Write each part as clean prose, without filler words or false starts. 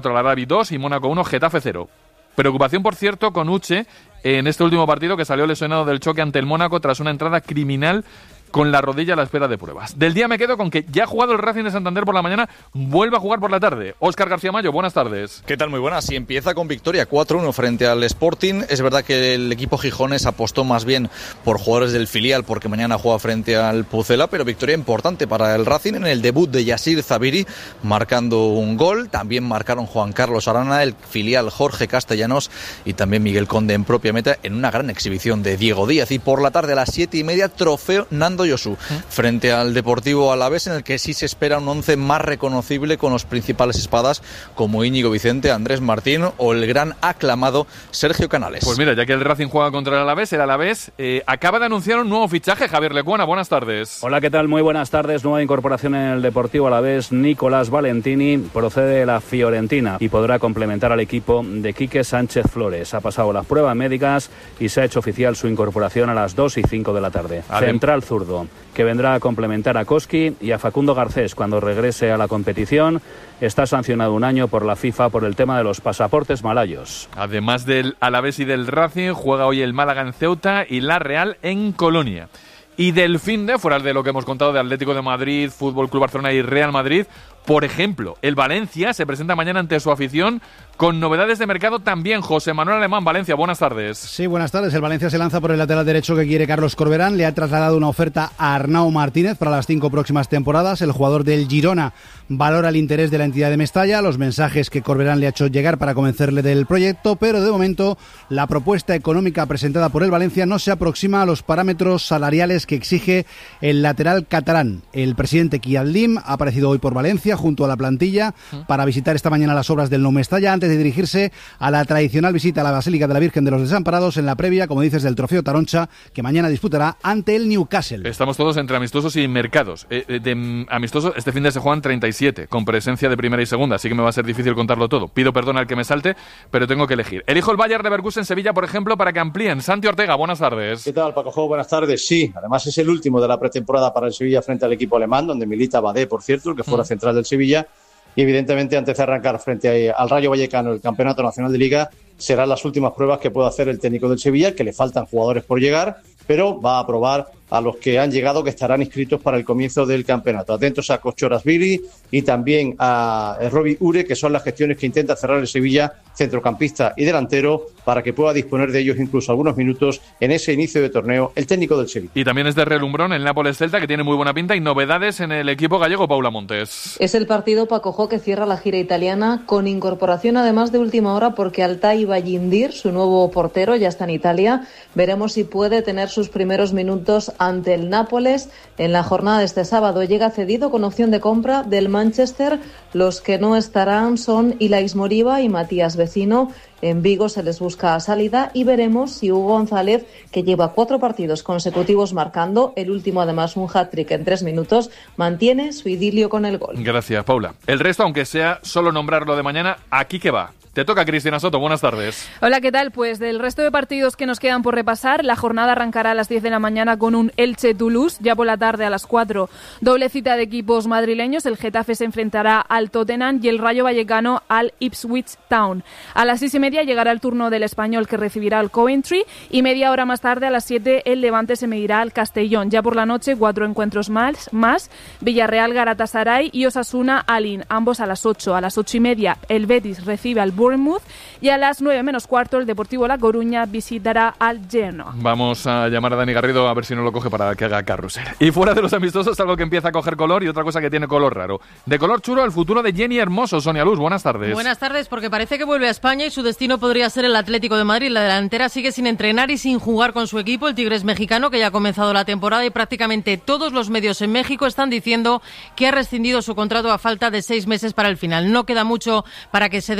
Arabi 2 y Mónaco 1, Getafe 0. Preocupación, por cierto, con Uche en este último partido, que salió lesionado del choque ante el Mónaco tras una entrada criminal con la rodilla a la espera de pruebas. Del día me quedo con que ya ha jugado el Racing de Santander por la mañana, vuelve a jugar por la tarde. Óscar García Mayo, buenas tardes. ¿Qué tal? Muy buenas. Y empieza con victoria 4-1 frente al Sporting. Es verdad que el equipo gijones apostó más bien por jugadores del filial porque mañana juega frente al Pucela, pero victoria importante para el Racing en el debut de Yassir Zabiri, marcando un gol. También marcaron Juan Carlos Arana, el filial Jorge Castellanos y también Miguel Conde en propia meta en una gran exhibición de Diego Díaz. Y por la tarde a las 7:30, trofeo Nando Yosu frente al Deportivo Alavés, en el que sí se espera un once más reconocible con los principales espadas como Íñigo Vicente, Andrés Martín o el gran aclamado Sergio Canales. Pues mira, ya que el Racing juega contra el Alavés acaba de anunciar un nuevo fichaje. Javier Lecuona, buenas tardes. Hola, ¿qué tal? Muy buenas tardes. Nueva incorporación en el Deportivo Alavés. Nicolás Valentini procede de la Fiorentina y podrá complementar al equipo de Quique Sánchez Flores. Ha pasado las pruebas médicas y se ha hecho oficial su incorporación a las 2:05 de la tarde. Central zurdo, que vendrá a complementar a Koski y a Facundo Garcés cuando regrese a la competición. Está sancionado 1 año por la FIFA por el tema de los pasaportes malayos. Además del Alavés y del Racing, juega hoy el Málaga en Ceuta y la Real en Colonia. Y del finde, fuera de lo que hemos contado de Atlético de Madrid, Fútbol Club Barcelona y Real Madrid, por ejemplo, el Valencia se presenta mañana ante su afición con novedades de mercado también. José Manuel Alemán, Valencia, buenas tardes. Sí, buenas tardes. El Valencia se lanza por el lateral derecho que quiere Carlos Corberán. Le ha trasladado una oferta a Arnau Martínez para las 5 próximas temporadas. El jugador del Girona valora el interés de la entidad de Mestalla, los mensajes que Corberán le ha hecho llegar para convencerle del proyecto, pero de momento la propuesta económica presentada por el Valencia no se aproxima a los parámetros salariales que exige el lateral catalán. El presidente Kialdim ha aparecido hoy por Valencia junto a la plantilla para visitar esta mañana las obras del Nou Mestalla antes de dirigirse a la tradicional visita a la Basílica de la Virgen de los Desamparados en la previa, como dices, del Trofeo Taroncha, que mañana disputará ante el Newcastle. Estamos todos entre amistosos y mercados. De amistosos, este fin de se juegan 37, con presencia de primera y segunda, así que me va a ser difícil contarlo todo. Pido perdón al que me salte, pero tengo que elegir. Elijo el Bayer Leverkusen en Sevilla, por ejemplo, para que amplíen. Santi Ortega, buenas tardes. ¿Qué tal, Paco? Buenas tardes. Sí, además es el último de la pretemporada para el Sevilla frente al equipo alemán, donde milita Badé, por cierto, el que fuera central del Sevilla. Y evidentemente, antes de arrancar frente al Rayo Vallecano el Campeonato Nacional de Liga, serán las últimas pruebas que pueda hacer el técnico del Sevilla, que le faltan jugadores por llegar, pero va a probar a los que han llegado, que estarán inscritos para el comienzo del campeonato. Atentos a Kochorasvili y también a Robbie Ure, que son las gestiones que intenta cerrar el Sevilla, centrocampista y delantero, para que pueda disponer de ellos incluso algunos minutos en ese inicio de torneo el técnico del Sevilla. Y también es de relumbrón el Nápoles-Celta, que tiene muy buena pinta, y novedades en el equipo gallego. Paula Montes. Es el partido, Paco, que cierra la gira italiana, con incorporación además de última hora, porque Altay Bayindir, su nuevo portero, ya está en Italia. Veremos si puede tener sus primeros minutos ante el Nápoles en la jornada de este sábado. Llega cedido con opción de compra del Manchester. Los que no estarán son Ilaix Moriba y Matías Vecino. En Vigo se les busca salida y veremos si Hugo González, que lleva 4 partidos consecutivos marcando, el último además un hat-trick en 3 minutos, mantiene su idilio con el gol. Gracias, Paula. El resto, aunque sea solo nombrarlo de mañana, aquí que va. Te toca, Cristina Soto. Buenas tardes. Hola, ¿qué tal? Pues del resto de partidos que nos quedan por repasar, la jornada arrancará a las 10 de la mañana con un Elche-Toulouse. Ya por la tarde a las 4, doble cita de equipos madrileños. El Getafe se enfrentará al Tottenham y el Rayo Vallecano al Ipswich Town. A las 6:30 llegará el turno del Español, que recibirá al Coventry, y media hora más tarde, a las 7, el Levante se medirá al Castellón. Ya por la noche, 4 encuentros más. Villarreal, Galatasaray y Osasuna Alin, ambos a las 8. A las 8:30 el Betis recibe al Bournemouth y a las 9 menos cuarto el Deportivo La Coruña visitará al Genoa. Vamos a llamar a Dani Garrido a ver si no lo coge para que haga carrusel. Y fuera de los amistosos, algo que empieza a coger color y otra cosa que tiene color raro. De color chulo, el futuro de Jenny Hermoso. Sonia Luz, buenas tardes. Buenas tardes, porque parece que vuelve a España y su destino podría ser el Atlético de Madrid. La delantera sigue sin entrenar y sin jugar con su equipo, el Tigres mexicano, que ya ha comenzado la temporada, y prácticamente todos los medios en México están diciendo que ha rescindido su contrato a falta de 6 meses para el final. No queda mucho para que se desbloquee la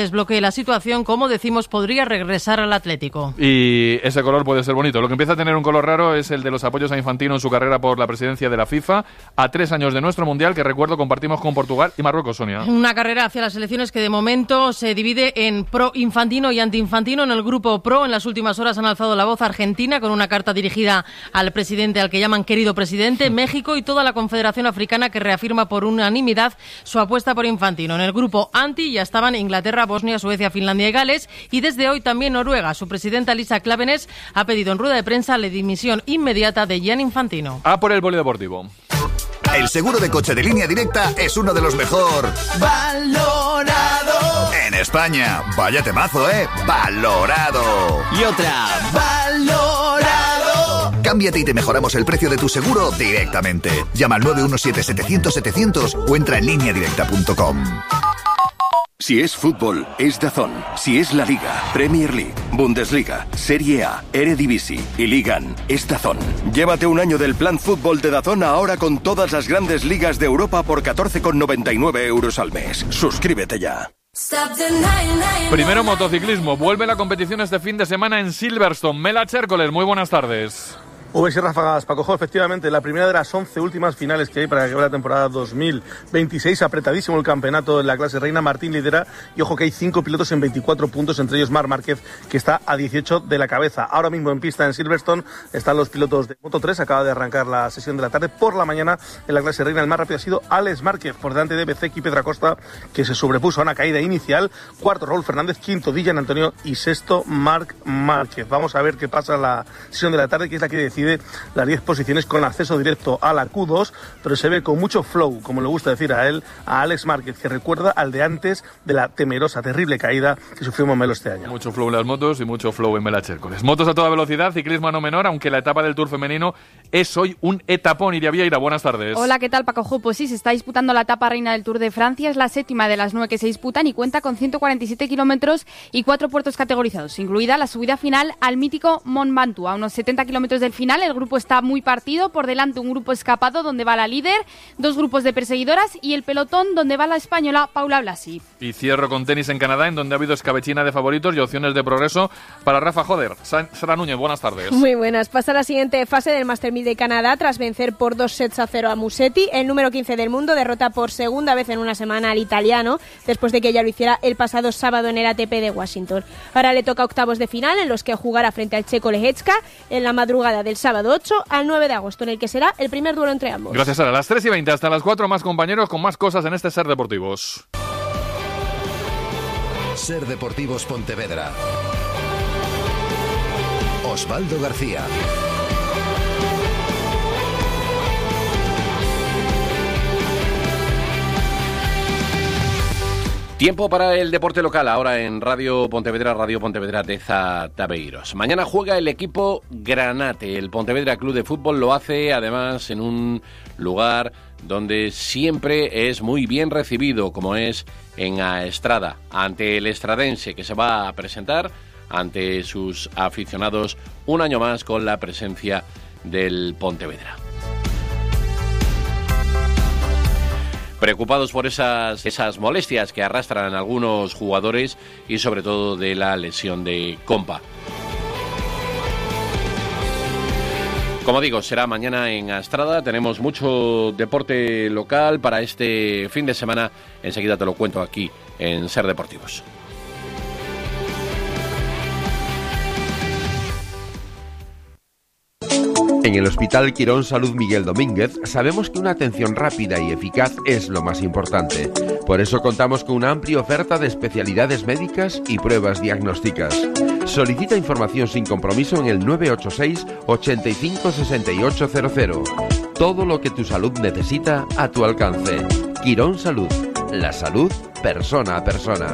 la situación, como decimos, podría regresar al Atlético. Y ese color puede ser bonito. Lo que empieza a tener un color raro es el de los apoyos a Infantino en su carrera por la presidencia de la FIFA, a 3 años de nuestro Mundial, que recuerdo compartimos con Portugal y Marruecos, Sonia. Una carrera hacia las elecciones que de momento se divide en pro-Infantino y anti-Infantino. En el grupo pro, en las últimas horas han alzado la voz Argentina con una carta dirigida al presidente, al que llaman querido presidente, México y toda la Confederación Africana, que reafirma por unanimidad su apuesta por Infantino. En el grupo anti ya estaban Inglaterra, Bosnia, Suecia, Finlandia y Gales, y desde hoy también Noruega. Su presidenta Lisa Klaveness ha pedido en rueda de prensa la dimisión inmediata de Gianni Infantino. A por el polideportivo. El seguro de coche de Línea Directa es uno de los mejor valorado en España. Vaya temazo, valorado. Y otra, valorado. Cámbiate y te mejoramos el precio de tu seguro directamente. Llama al 917-700-700 o entra en lineadirecta.com. Si es fútbol, es DAZN. Si es la Liga, Premier League, Bundesliga, Serie A, Eredivisie y Ligan, es DAZN. Llévate un año del plan fútbol de DAZN ahora con todas las grandes ligas de Europa por 14,99 € al mes. Suscríbete ya. Primero motociclismo. Vuelve la competición este fin de semana en Silverstone. Mela Chércoles, muy buenas tardes. V6 Ráfagas, Paco, efectivamente, la primera de las 11 últimas finales que hay para que acabe la temporada 2026, apretadísimo el campeonato en la clase reina. Martín lidera y ojo que hay 5 pilotos en 24 puntos, entre ellos Marc Márquez, que está a 18 de la cabeza. Ahora mismo en pista en Silverstone están los pilotos de Moto3, acaba de arrancar la sesión de la tarde. Por la mañana en la clase reina el más rápido ha sido Alex Márquez, por delante de Bezzecchi y Pedro Acosta, que se sobrepuso a una caída inicial. Cuarto Raúl Fernández, quinto Dillan Antonio y sexto Marc Márquez. Vamos a ver qué pasa en la sesión de la tarde, que es la que decide las 10 posiciones con acceso directo a la Q2, pero se ve con mucho flow, como le gusta decir a él, a Alex Márquez, que recuerda al de antes de la temerosa, terrible caída que sufrió Momelo este año. Mucho flow en las motos y mucho flow en Mela Chércoles. Motos a toda velocidad, ciclismo a no menor, aunque la etapa del Tour femenino es hoy un etapón. Iria Vieira, buenas tardes. Hola, ¿qué tal, Paco? Pues sí, se está disputando la etapa reina del Tour de Francia, es la 7ª de las 9 que se disputan y cuenta con 147 kilómetros y 4 puertos categorizados, incluida la subida final al mítico Mont Ventoux. A unos 70 kilómetros del final, el grupo está muy partido. Por delante un grupo escapado donde va la líder, 2 grupos de perseguidoras y el pelotón donde va la española Paula Blasi. Y cierro con tenis en Canadá, en donde ha habido escabechina de favoritos y opciones de progreso para Rafa Joder. Sara Núñez, buenas tardes. Muy buenas. Pasa la siguiente fase del Master 1000 de Canadá tras vencer por 2-0 a Musetti. El número 15 del mundo derrota por segunda vez en una semana al italiano, después de que ya lo hiciera el pasado sábado en el ATP de Washington. Ahora le toca octavos de final, en los que jugará frente al checo Lehecka en la madrugada del sábado 8 al 9 de agosto, en el que será el primer duelo entre ambos. Gracias, Sara. A las 3:20 hasta las 4, más compañeros con más cosas en este Ser Deportivos. Ser Deportivos Pontevedra. Osvaldo García. Tiempo para el deporte local, ahora en Radio Pontevedra Teza Tabeiros. Mañana juega el equipo Granate. El Pontevedra Club de Fútbol lo hace además en un lugar donde siempre es muy bien recibido, como es en Aestrada, ante el estradense, que se va a presentar ante sus aficionados un año más con la presencia del Pontevedra. Preocupados por esas molestias que arrastran algunos jugadores y sobre todo de la lesión de Compa. Como digo, será mañana en Astrada. Tenemos mucho deporte local para este fin de semana. Enseguida te lo cuento aquí en Ser Deportivos. En el Hospital Quirón Salud Miguel Domínguez sabemos que una atención rápida y eficaz es lo más importante. Por eso contamos con una amplia oferta de especialidades médicas y pruebas diagnósticas. Solicita información sin compromiso en el 986 85 6800. Todo lo que tu salud necesita a tu alcance. Quirón Salud. La salud persona a persona.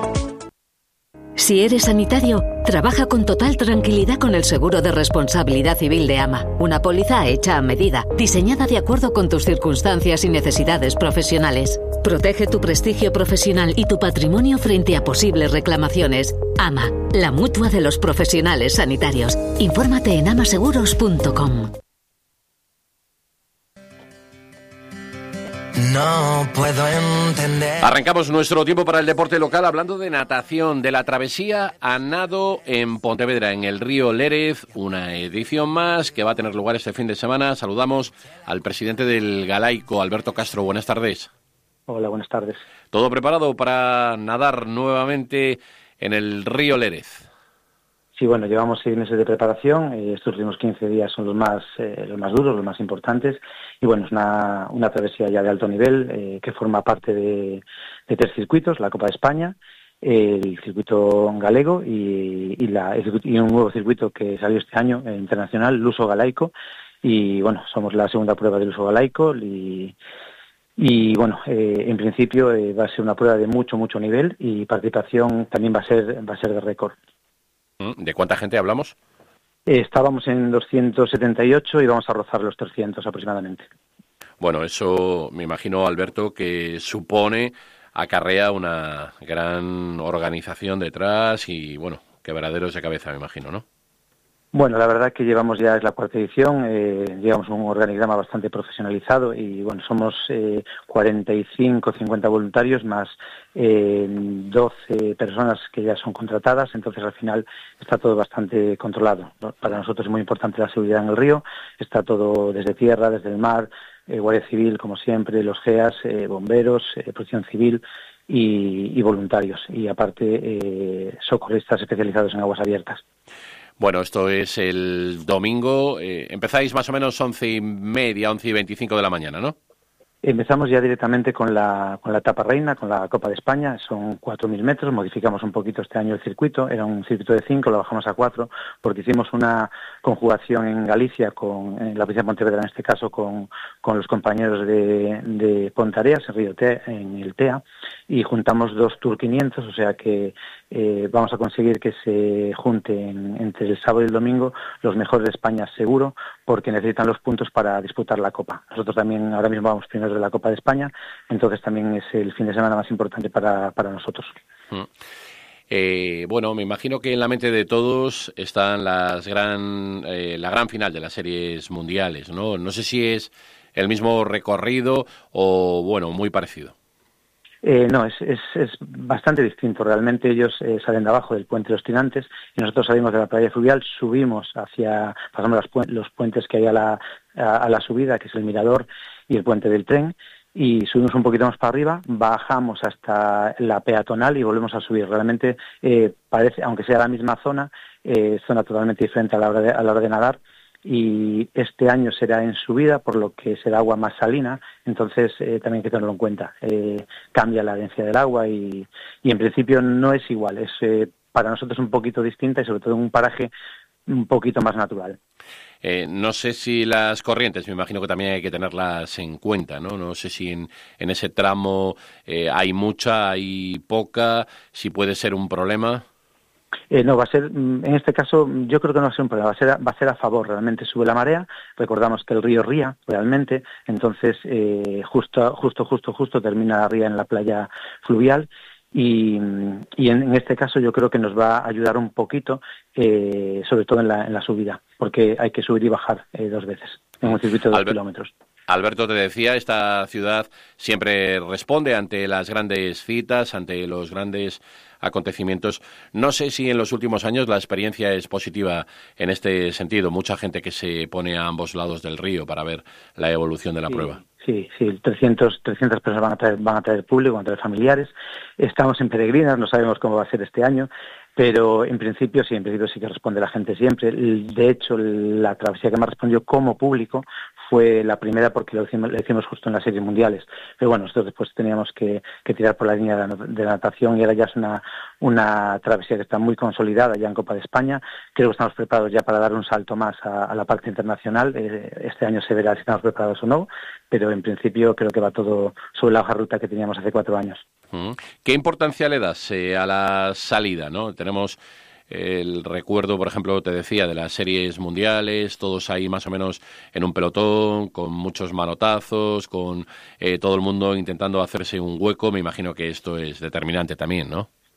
Si eres sanitario, trabaja con total tranquilidad con el seguro de responsabilidad civil de AMA. Una póliza hecha a medida, diseñada de acuerdo con tus circunstancias y necesidades profesionales. Protege tu prestigio profesional y tu patrimonio frente a posibles reclamaciones. AMA, la mutua de los profesionales sanitarios. Infórmate en amaseguros.com. no puedo entender. Arrancamos nuestro tiempo para el deporte local hablando de natación, de la travesía a nado en Pontevedra, en el río Lérez, una edición más que va a tener lugar este fin de semana. Saludamos al presidente del Galaico, Alberto Castro. Buenas tardes. Hola, buenas tardes. ¿Todo preparado para nadar nuevamente en el río Lérez? Sí, bueno, llevamos 6 meses de preparación. Estos últimos 15 días son los más duros, los más importantes. Y bueno, es una travesía ya de alto nivel que forma parte de 3 circuitos: la Copa de España, el circuito galego y un nuevo circuito que salió este año internacional, Luso Galaico. Y bueno, somos la segunda prueba del Luso Galaico y bueno, en principio va a ser una prueba de mucho nivel, y participación también va a ser de récord. ¿De cuánta gente hablamos? Estábamos en 278 y vamos a rozar los 300 aproximadamente. Bueno, eso me imagino, Alberto, que acarrea una gran organización detrás y, bueno, quebraderos de cabeza, me imagino, ¿no? Bueno, la verdad que llevamos ya, es la 4ª edición, llevamos un organigrama bastante profesionalizado y, bueno, somos 45, 50 voluntarios más 12 personas que ya son contratadas, entonces al final está todo bastante controlado, ¿no? Para nosotros es muy importante la seguridad en el río, está todo desde tierra, desde el mar, Guardia Civil, como siempre, los GEAS, bomberos, Protección Civil y voluntarios, y aparte socorristas especializados en aguas abiertas. Bueno, esto es el domingo. Empezáis más o menos 11:30, 11:25 de la mañana, ¿no? Empezamos ya directamente con la etapa reina, con la Copa de España. Son 4.000 metros. Modificamos un poquito este año el circuito. Era un circuito de 5, lo bajamos a 4, porque hicimos una conjugación en Galicia, en la provincia de Pontevedra en este caso, con los compañeros de Pontareas, en el TEA, y juntamos 2 Tour 500, o sea que vamos a conseguir que se junten entre el sábado y el domingo los mejores de España seguro, porque necesitan los puntos para disputar la Copa. Nosotros también ahora mismo vamos primeros de la Copa de España, entonces también es el fin de semana más importante para nosotros. Bueno, me imagino que en la mente de todos están la gran final de las series mundiales, ¿no? No sé si es el mismo recorrido o, bueno, muy parecido. No, es bastante distinto. Realmente ellos salen de abajo del puente de los Tirantes y nosotros salimos de la playa fluvial, pasamos los puentes que hay a la subida, que es el Mirador y el puente del tren, y subimos un poquito más para arriba, bajamos hasta la peatonal y volvemos a subir. Realmente parece, aunque sea la misma zona totalmente diferente a la hora de nadar. Y este año será en subida, por lo que será agua más salina, entonces también hay que tenerlo en cuenta. Cambia la densidad del agua y en principio no es igual, es para nosotros un poquito distinta y sobre todo en un paraje un poquito más natural. No sé si las corrientes, me imagino que también hay que tenerlas en cuenta, ¿no? No sé si en ese tramo hay mucha, hay poca, si puede ser un problema. No, va a ser, en este caso, yo creo que no va a ser un problema, va a ser a favor. Realmente sube la marea, recordamos que el río ría, realmente, entonces justo termina la ría en la playa fluvial y en este caso yo creo que nos va a ayudar un poquito, sobre todo en la subida, porque hay que subir y bajar 2 veces en un circuito de 2 kilómetros. Alberto, te decía, esta ciudad siempre responde ante las grandes citas, ante los grandes acontecimientos. No sé si en los últimos años la experiencia es positiva en este sentido. Mucha gente que se pone a ambos lados del río para ver la evolución de la prueba. Sí, 300 personas van a traer público, van a traer familiares. Estamos en peregrinas, no sabemos cómo va a ser este año, pero en principio sí que responde la gente siempre. De hecho, la travesía que más respondió como público fue la primera, porque lo hicimos justo en las series mundiales. Pero bueno, nosotros después teníamos que tirar por la línea de la natación y ahora ya es una travesía que está muy consolidada ya en Copa de España. Creo que estamos preparados ya para dar un salto más a la parte internacional. Este año se verá si estamos preparados o no, pero en principio creo que va todo sobre la hoja de ruta que teníamos hace 4 años. ¿Qué importancia le das a la salida, no? Tenemos el recuerdo, por ejemplo, te decía, de las series mundiales, todos ahí más o menos en un pelotón, con muchos manotazos, con todo el mundo intentando hacerse un hueco. Me imagino que esto es determinante también, ¿no?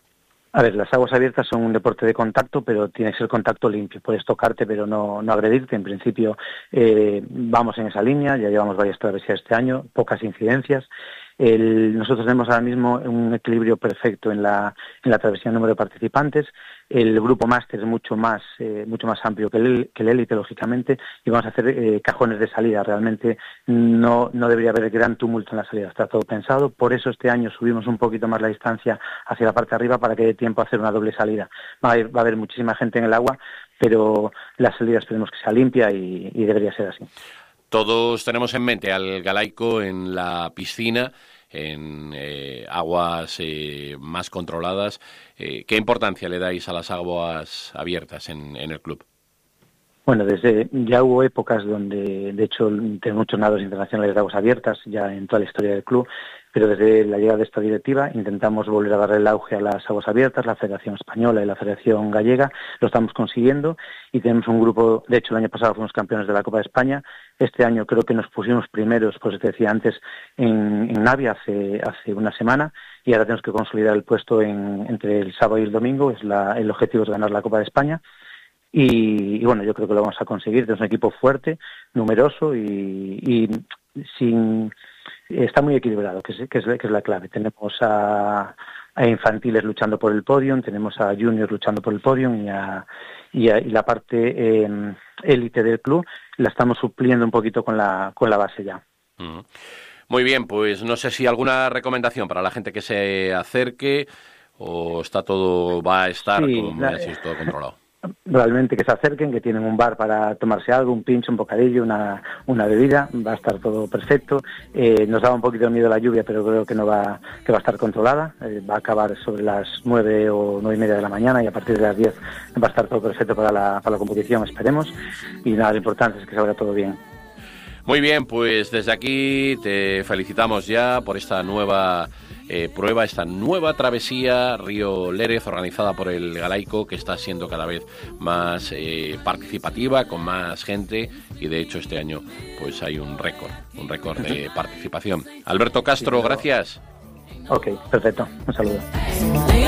A ver, las aguas abiertas son un deporte de contacto, pero tiene que ser contacto limpio. Puedes tocarte, pero no agredirte. En principio vamos en esa línea, ya llevamos varias travesías este año, pocas incidencias. Nosotros tenemos ahora mismo un equilibrio perfecto en la travesía en número de participantes. El grupo máster es mucho más amplio que el élite, lógicamente, y vamos a hacer cajones de salida. Realmente no debería haber gran tumulto en la salida, está todo pensado. Por eso este año subimos un poquito más la distancia hacia la parte de arriba para que dé tiempo a hacer una doble salida. Va a haber muchísima gente en el agua, pero la salida esperemos que sea limpia y debería ser así. Todos tenemos en mente al Galaico en la piscina, en aguas más controladas. ¿Qué importancia le dais a las aguas abiertas en el club? Bueno, ya hubo épocas donde, de hecho, tenemos muchos nados internacionales de aguas abiertas ya en toda la historia del club, pero desde la llegada de esta directiva intentamos volver a darle el auge a las aguas abiertas, la Federación Española y la Federación Gallega, lo estamos consiguiendo y tenemos un grupo, de hecho el año pasado fuimos campeones de la Copa de España, este año creo que nos pusimos primeros, pues te decía antes, en Navia hace una semana y ahora tenemos que consolidar el puesto entre el sábado y el domingo, el objetivo es ganar la Copa de España. Y bueno, yo creo que lo vamos a conseguir. Tenemos un equipo fuerte, numeroso y está muy equilibrado, que es la clave. Tenemos a infantiles luchando por el podium, tenemos a juniors luchando por el podium y la parte élite del club la estamos supliendo un poquito con la base ya. Muy bien, pues no sé si alguna recomendación para la gente que se acerque o va a estar todo controlado. Realmente que se acerquen, que tienen un bar para tomarse algo, un pincho, un bocadillo, una bebida, va a estar todo perfecto. Nos daba un poquito de miedo la lluvia, pero creo que va a estar controlada. Va a acabar sobre las 9 o 9:30 de la mañana y a partir de las 10 va a estar todo perfecto para la competición, esperemos. Y nada, lo importante es que salga todo bien. Muy bien, pues desde aquí te felicitamos ya por esta nueva prueba, esta nueva travesía Río Lérez organizada por el Galaico, que está siendo cada vez más participativa, con más gente, y de hecho este año pues hay un récord de participación. Alberto Castro, gracias. Ok, perfecto, un saludo.